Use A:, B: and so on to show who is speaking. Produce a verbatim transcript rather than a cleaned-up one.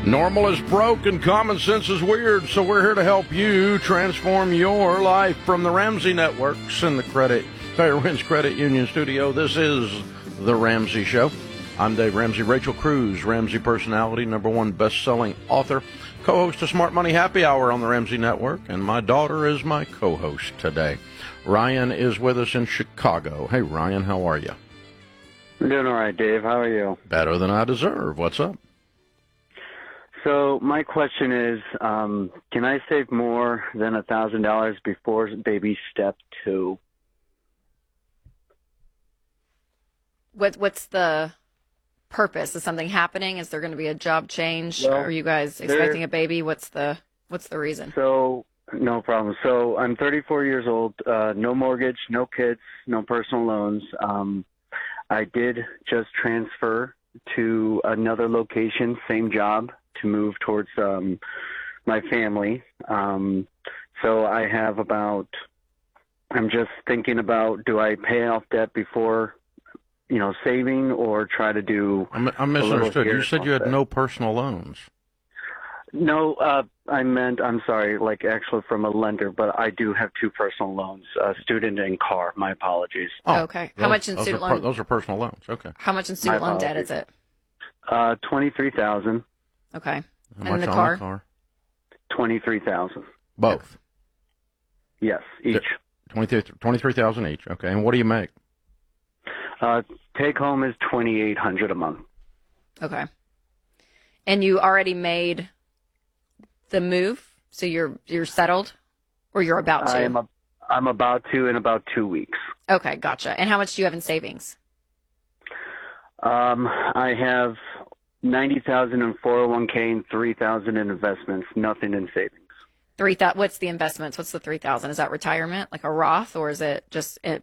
A: Normal is broke and common sense is weird, so we're here to help you transform your life. From the Ramsey Networks and the Credit Fairwinds Credit Union Studio, this is The Ramsey Show. I'm Dave Ramsey. Rachel Cruz, Ramsey personality, number one best-selling author, co-host of Smart Money Happy Hour on the Ramsey Network, and my daughter is my co-host today. Ryan is with us in Chicago. Hey, Ryan, how are you?
B: I'm doing all right, Dave. How are you?
A: Better than I deserve. What's up?
B: So my question is, um, can I save more than one thousand dollars before baby step two?
C: What, what's the purpose? Is something happening? Is there going to be a job change?
B: Well,
C: are you guys expecting a baby? What's the what's the reason?
B: So no problem. So I'm thirty-four years old, uh, no mortgage, no kids, no personal loans. Um, I did just transfer to another location, same job, to move towards um, my family. Um, so I have about, I'm just thinking about, do I pay off debt before, you know, saving, or try to do...
A: I'm, I'm misunderstood. You said you had no personal loans.
B: No, uh, I meant, I'm sorry, like actually from a lender, but I do have two personal loans, uh, student and car. My apologies.
C: Oh, okay. How
A: those,
C: much in
A: those
C: student
A: are,
C: loan?
A: Those are personal loans. Okay.
C: How much in student
B: My
C: loan debt
B: apologies.
C: is it?
B: Uh, twenty-three thousand
C: Okay.
A: How
C: And
A: much
C: the
A: on
C: car?
A: the car?
B: twenty-three thousand
A: Both.
B: Yes, each.
A: twenty-three thousand each. Okay. And what do you make?
B: Uh, take home is twenty-eight hundred a month.
C: Okay. And you already made the move, so you're you're settled, or you're about to?
B: I am a, I'm about to in about two weeks.
C: Okay, gotcha. And how much do you have in savings?
B: Um, I have ninety thousand in four oh one k and three thousand in investments, nothing in savings.
C: Three thousand. What's the investments? What's the three thousand? Is that retirement, like a Roth, or is it just it,